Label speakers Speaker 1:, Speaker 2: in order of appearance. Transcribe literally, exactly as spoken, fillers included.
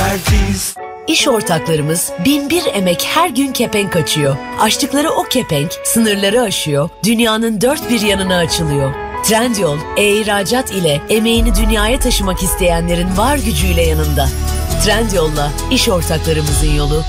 Speaker 1: Pertiz.
Speaker 2: İş ortaklarımız bin bir emek her gün kepenk açıyor. Açtıkları o kepenk sınırları aşıyor, dünyanın dört bir yanına açılıyor. Trendyol, e-ihracat ile emeğini dünyaya taşımak isteyenlerin var gücüyle yanında. Trendyol'la iş ortaklarımızın yolu